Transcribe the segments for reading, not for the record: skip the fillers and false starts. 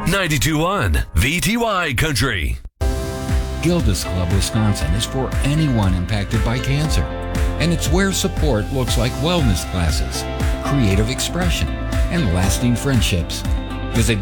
92.1 VTY Country. Gilda's Club Wisconsin is for anyone impacted by cancer. And it's where support looks like wellness classes, creative expression, and lasting friendships. Visit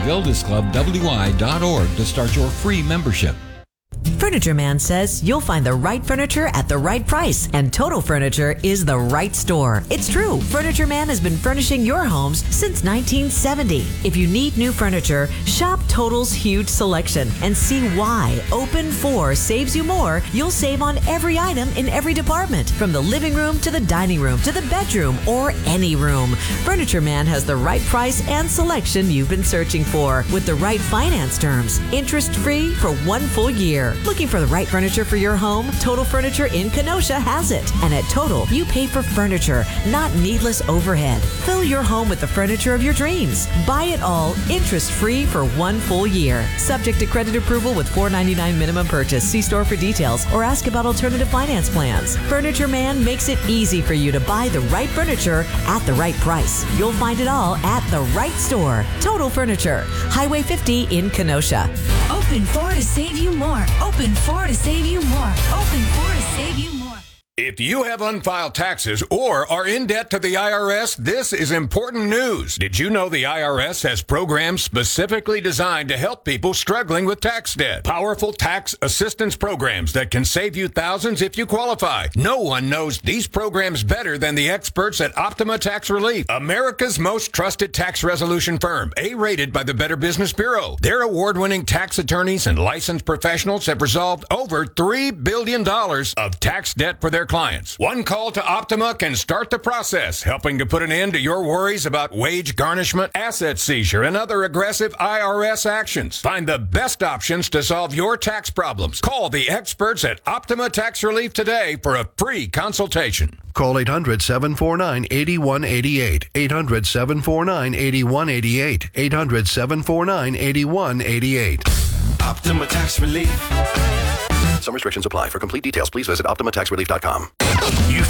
gildasclubwi.org to start your free membership. Furniture Man says you'll find the right furniture at the right price, and Total Furniture is the right store. It's true. Furniture Man has been furnishing your homes since 1970. If you need new furniture, shop Total's huge selection and see why Open 4 saves you more. You'll save on every item in every department, from the living room to the dining room to the bedroom or any room. Furniture Man has the right price and selection you've been searching for, with the right finance terms, interest-free for 1 full year. Looking for the right furniture for your home? Total Furniture in Kenosha has it. And at Total, you pay for furniture, not needless overhead. Fill your home with the furniture of your dreams. Buy it all interest-free for 1 full year. Subject to credit approval with $4.99 minimum purchase. See store for details or ask about alternative finance plans. Furniture Man makes it easy for you to buy the right furniture at the right price. You'll find it all at the right store. Total Furniture, Highway 50 in Kenosha. Open 4 to save you more. Open 4 to save you more. Open 4 to save you more. If you have unfiled taxes or are in debt to the IRS, this is important news. Did you know the IRS has programs specifically designed to help people struggling with tax debt? Powerful tax assistance programs that can save you thousands if you qualify. No one knows these programs better than the experts at Optima Tax Relief, America's most trusted tax resolution firm, A-rated by the Better Business Bureau. Their award-winning tax attorneys and licensed professionals have resolved over $3 billion of tax debt for their clients. One call to Optima can start the process, helping to put an end to your worries about wage garnishment, asset seizure, and other aggressive IRS actions. Find the best options to solve your tax problems. Call the experts at Optima Tax Relief today for a free consultation. Call 800-749-8188. 800-749-8188. 800-749-8188. Optima Tax Relief. Some restrictions apply. For complete details, please visit OptimaTaxRelief.com. You